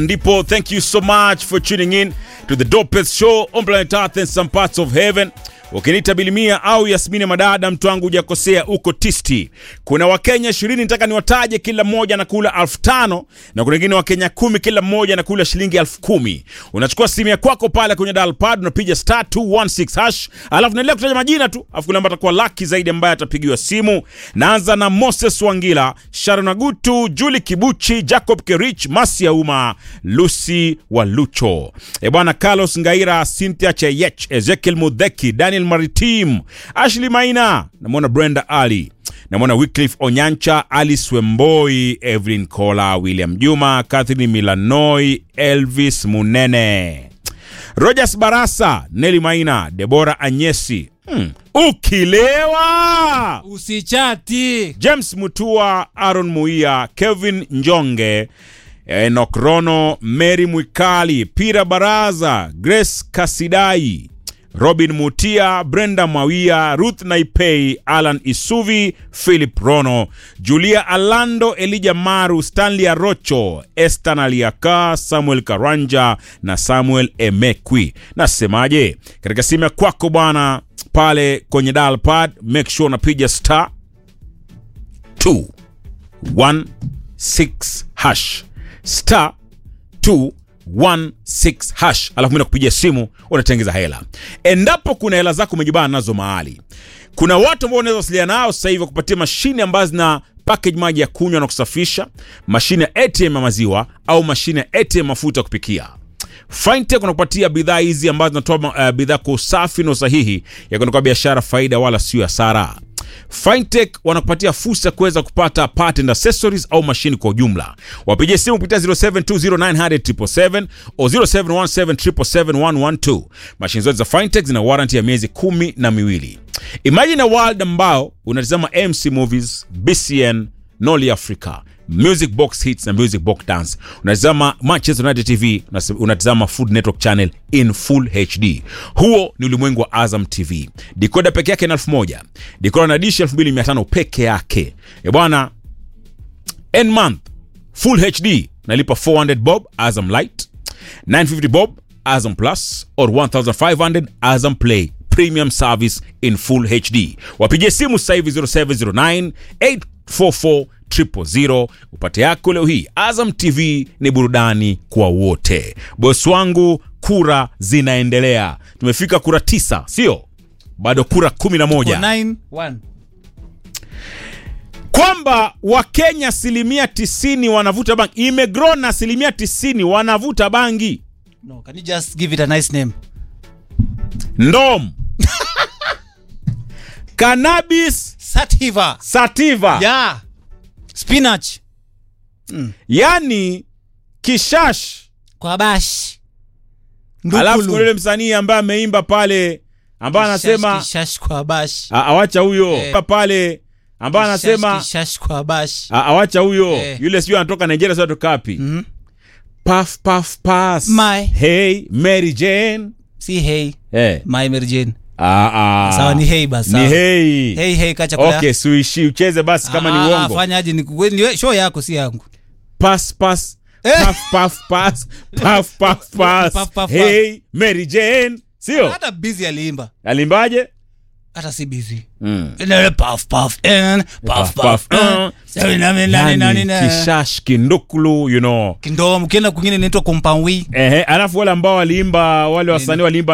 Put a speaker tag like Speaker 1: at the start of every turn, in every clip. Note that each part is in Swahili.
Speaker 1: Ndipo, thank you so much for tuning in to the dopest show on planet Earth and some parts of heaven. Ukinita Bilimia au Yasmini Madada, mtu wangu hujakosea, uko tisti. Kuna Wakenya 20 nataka niwataje, kila mmoja anakula 5,000 na kuna wengine Wakenya 10 kila mmoja anakula shilingi 10,000. Unachukua simu yako kwako pale kwenye dial pad, unapiga *216#, alafu unaendelea kutaja majina tu, alafu kuna ambaye atakuwa lucky zaidi ambaye atapigiwa simu. Naanza na Moses Wangila, Sharon Agutu, Julie Kibuchi, Jacob Kerich, Masia Uma, Lucy Walucho. Bwana Carlos Ngaira, Cynthia Cheyech, Ezekiel Mudheki, Daniel Maritim, Ashley Maina, namwona Brenda Ali, namwona Wycliffe Onyancha, Alice Wemboi, Evelyn Kola, William Juma, Catherine Milanoi, Elvis Munene, Rogers Barasa, Nelly Maina, Deborah Anyesi, ukilewa
Speaker 2: usichati,
Speaker 1: James Mutua, Aaron Muia, Kevin Njonge, Enoch Rono, Mary Mwikali, Pira Baraza, Grace Kasidai, Robin Mutia, Brenda Mawia, Ruth Naipei, Alan Isuvi, Philip Rono, Julia Alando, Elijah Maru, Stanley Arocho, Esther Naliaka, Samuel Karanja na Samuel Emekwi. Nasemaje? Katika simu kwako bwana pale kwenye dial pad, make sure unapiga *216#. *216#, alafu mimi nakupigia simu, unatengeza hela. Endapo kuna hela zako umejibana nazo mahali, kuna watu ambao unaweza wasiliana nao sasa hivi kupatia mashine ambazo zina package maji ya kunywa na kusafisha, mashine ya ATM ya maziwa au mashine ya ATM mafuta kupikia. Fintech unakupatia bidhaa hizi ambazo zinatoa bidhaa kwa usafi na sahihi ya kwa biashara, faida wala sio hasara. Fintech wanakupatia fursa ya kuweza kupata part and accessories au mashini kwa ujumla. Wapigie simu kupitia 0720900777 au 0717771112. Mashini zote za Fintech zina warranty ya miezi 12. Imagine a world ambao unatazama MC Movies, BCN, Noli Africa, Music Box Hits na Music Box Dance. Unatazama Manchester United TV, unatazama Food Network Channel in full HD. Huo ni ulimwengu wa Azam TV. Decoder peke yake ni 1,000. Decoder na dish 2,500 peke yake. Bwana, end month full HD nalipa 400 bob Azam Lite, 950 bob Azam Plus or 1,500 Azam Play Premium Service in full HD. Wapigie simu sasa hivi 0709 844 000 upate yako leo hii. Azam TV ni burudani kwa wote. Boss wangu, kura zinaendelea. Tumefika kura 9, sio? Bado kura 11.
Speaker 2: 9-1.
Speaker 1: Kwamba Wakenya 90% wanavuta bangi. Imegrow na 90% wanavuta bangi.
Speaker 2: No, can you just give it a nice name?
Speaker 1: Ndom. Cannabis sativa.
Speaker 2: Yeah. Spinach.
Speaker 1: Yani kishash
Speaker 2: kwa bash.
Speaker 1: Alafu kuna yule msanii ambaye ameimba pale ambaye anasema
Speaker 2: kishash kwa bash.
Speaker 1: Awacha huyo. Pale ambaye anasema
Speaker 2: kishash kwa bash.
Speaker 1: Awacha huyo. Yule sio anatoka Nigeria, sio anatoka wapi? Puff puff pass.
Speaker 2: My.
Speaker 1: Hey Mary Jane.
Speaker 2: Si hey. My Mary Jane. Sawa, ni hey basi.
Speaker 1: Ni hey.
Speaker 2: Hey kacha kula.
Speaker 1: Okay, suishi ucheze basi kama ni uongo.
Speaker 2: Fanya aje, ni show yako si yangu.
Speaker 1: Pass pass. Puff puff pass. Puff puff pass. Hey Mary Jane. Sio?
Speaker 2: Hata busy aliimba.
Speaker 1: Alimbaje?
Speaker 2: Hata si busy. Puff puff and puff puff.
Speaker 1: Kishash kindukulu, you know.
Speaker 2: Kindo mkienda kwingine inaitwa Kompangwi.
Speaker 1: Alafu wale ambao waliimba, wale wasanii waliimba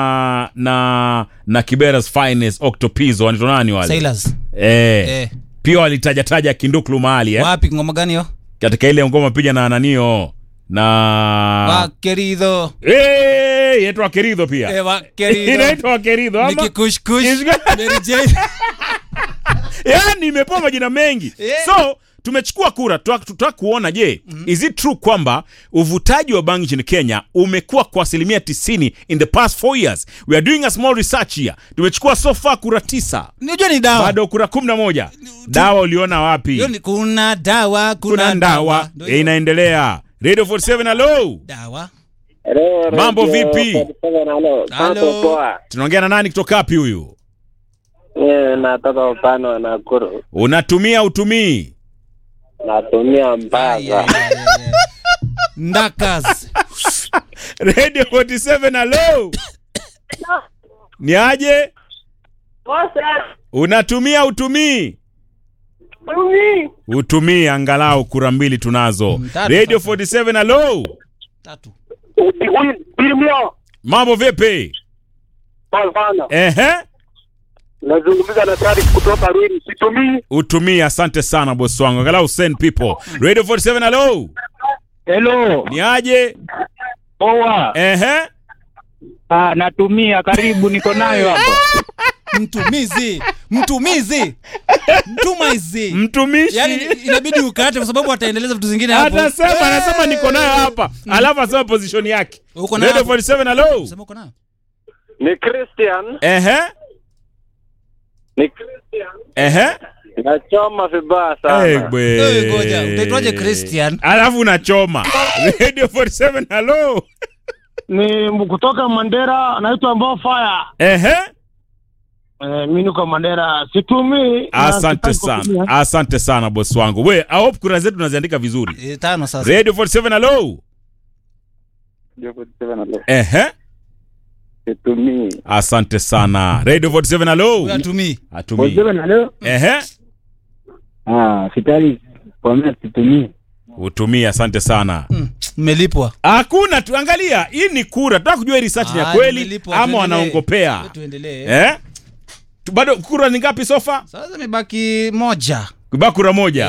Speaker 1: na Kibera's Finest, Octopizzo, wanaitwa nani wale?
Speaker 2: Sailors.
Speaker 1: Pia walitaja kindukulu mahali
Speaker 2: Wapi, ngoma gani hiyo?
Speaker 1: Katika ile ngoma piga na nanio na
Speaker 2: Wakerido.
Speaker 1: Yetu Wakerido pia.
Speaker 2: Wakerido.
Speaker 1: Inaitwa Wakerido ama?
Speaker 2: Nikikushkush. Mary Jane.
Speaker 1: Yani imepoa majina mengi. So tumechukua kura, tutaka kuona je, is it true kwamba uvutaji wa bangi nchini Kenya umekuwa kwa 90% in the past 4 years? We are doing a small research here. Tumechukua so far kura 9.
Speaker 2: Unajua ni dawa.
Speaker 1: Bado kura 11. Dawa uliona wapi?
Speaker 2: Kuna dawa,
Speaker 1: kuna dawa. Inaendelea. Radio 47, hello.
Speaker 2: Dawa.
Speaker 3: Hello.
Speaker 1: Mambo vipi?
Speaker 3: Hello.
Speaker 1: Tunaongea na nani kutoka wapi huyu?
Speaker 3: Natoka upano wa Nakuru.
Speaker 1: Unatumia utumii?
Speaker 3: Natumia Mbaga.
Speaker 2: Ndakas.
Speaker 1: Radio 47 hello. Ni aje? Unatumia utumii? Utumii angalau kura mbili tunazo. Radio 47 hello.
Speaker 2: 3.
Speaker 1: Mambo vipi?
Speaker 3: Nazungumza na Tariq kutoka Ruini. Situmii.
Speaker 1: Utumii, asante sana boss wangu. Angalau send people. Radio 47 hello.
Speaker 4: Hello.
Speaker 1: Ni aje?
Speaker 4: Poa. Natumia, karibu, niko nayo hapo.
Speaker 2: Mtumizi.
Speaker 1: Mtumishi.
Speaker 2: Yaani inabidi ukate kwa sababu ataendeleza vitu zingine hapo.
Speaker 1: Anasema niko nayo hapa. Alafu asema position yake.
Speaker 2: Uko nayo.
Speaker 1: Radio 47 hello.
Speaker 2: Sema uko nayo.
Speaker 3: Ni Christian. Ni Christian. Nachoma vibaya sana.
Speaker 2: Ngoja, utaitwaje Christian?
Speaker 1: Alafu unachoma. Radio 47 hello.
Speaker 4: Ni kutoka Mandera, naitwa Mbofire. Mimi niko Mandera, situmii.
Speaker 1: Asante sana boss wangu. I hope kura zetu tunaziandika vizuri.
Speaker 2: 5 sasa.
Speaker 1: Radio 47 hello.
Speaker 3: Radio 47 hello. Situmii.
Speaker 1: Asante sana. Radio 47 hello.
Speaker 2: Atumii.
Speaker 4: 47 hello. Sitali kwa mimi situmii.
Speaker 1: Utumia, asante sana.
Speaker 2: Mmelipwa.
Speaker 1: Hakuna, tuangalia. Hii ni kura. Tunataka kujua research ni ya kweli ama wanaongopea.
Speaker 2: Tuendelee.
Speaker 1: Bado kura ni ngapi sofa?
Speaker 2: Sasa imebaki moja.
Speaker 1: Kubaki kura moja.